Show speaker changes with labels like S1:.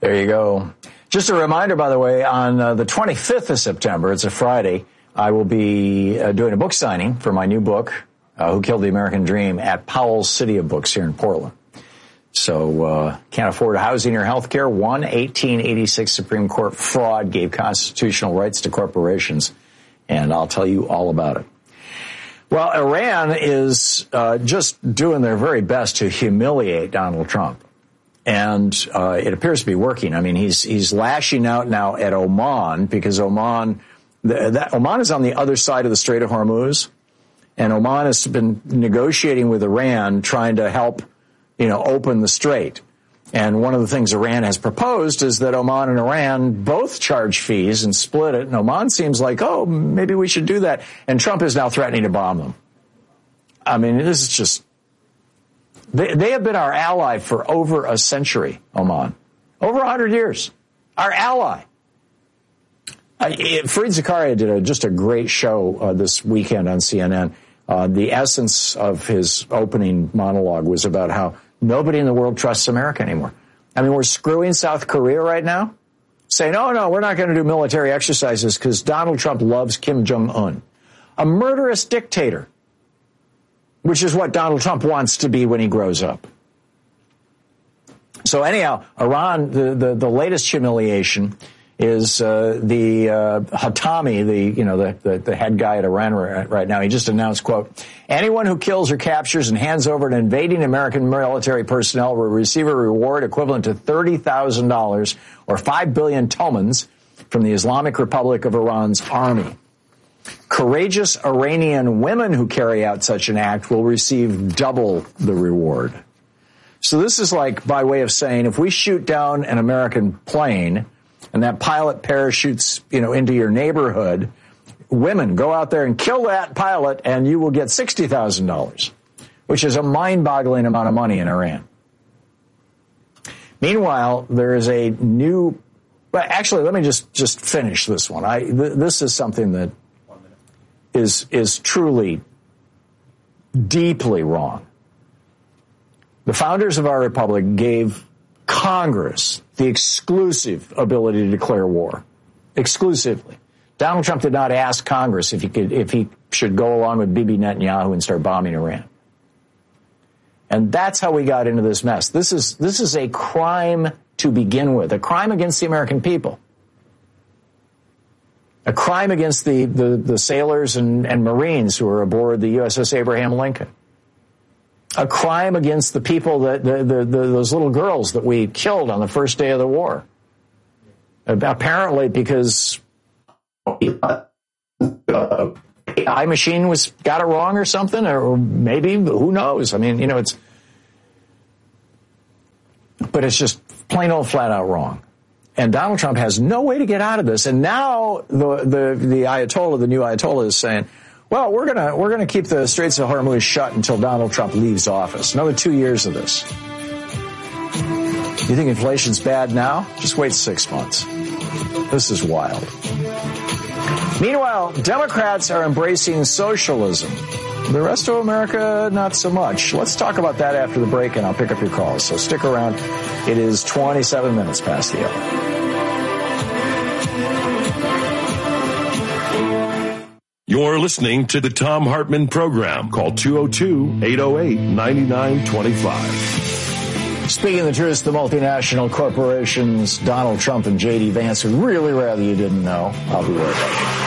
S1: There you go. Just a reminder, by the way, on the 25th of September, it's a Friday, I will be doing a book signing for my new book, Who Killed the American Dream, at Powell's City of Books here in Portland. So can't afford housing or health care. 1886 Supreme Court fraud gave constitutional rights to corporations, and I'll tell you all about it. Well, Iran is just doing their very best to humiliate Donald Trump. And it appears to be working. I mean, he's lashing out now at Oman because Oman is on the other side of the Strait of Hormuz, and Oman has been negotiating with Iran, trying to help, open the strait. And one of the things Iran has proposed is that Oman and Iran both charge fees and split it. And Oman seems like, oh, maybe we should do that. And Trump is now threatening to bomb them. I mean, this is just... They have been our ally for over a century, Oman. Over 100 years. Our ally. Fareed Zakaria did just a great show this weekend on CNN. The essence of his opening monologue was about how nobody in the world trusts America anymore. I mean, we're screwing South Korea right now, saying, oh, no, we're not going to do military exercises because Donald Trump loves Kim Jong-un, a murderous dictator, which is what Donald Trump wants to be when he grows up. So anyhow, Iran, the latest humiliation is the Hatami, the head guy at Iran right now. He just announced, quote, anyone who kills or captures and hands over an invading American military personnel will receive a reward equivalent to $30,000 or 5 billion tomans from the Islamic Republic of Iran's army. Courageous Iranian women who carry out such an act will receive double the reward. So this is like by way of saying, if we shoot down an American plane and that pilot parachutes, into your neighborhood, women, go out there and kill that pilot and you will get $60,000, which is a mind-boggling amount of money in Iran. Meanwhile, there is a new, well, actually, let me just finish this one. This is something that is truly deeply wrong. The founders of our republic gave Congress the exclusive ability to declare war. Exclusively. Donald Trump did not ask Congress if he should go along with Bibi Netanyahu and start bombing Iran. And that's how we got into this mess. This is a crime to begin with, a crime against the American people. A crime against the sailors and Marines who were aboard the USS Abraham Lincoln. A crime against the people those little girls that we killed on the first day of the war. Apparently because AI machine got it wrong or something, or maybe, who knows? I mean, but it's just plain old flat out wrong. And Donald Trump has no way to get out of this. And now the Ayatollah, the new Ayatollah, is saying, well, we're gonna keep the Straits of Hormuz shut until Donald Trump leaves office. Another 2 years of this. You think inflation's bad now? Just wait 6 months. This is wild. Meanwhile, Democrats are embracing socialism. The rest of America, not so much. Let's talk about that after the break, and I'll pick up your calls. So stick around. It is 27 minutes past the hour.
S2: You're listening to the Thom Hartmann Program. Call 202-808-9925.
S1: Speaking the truth, the multinational corporations, Donald Trump and J.D. Vance, would really rather you didn't know. I'll be right back.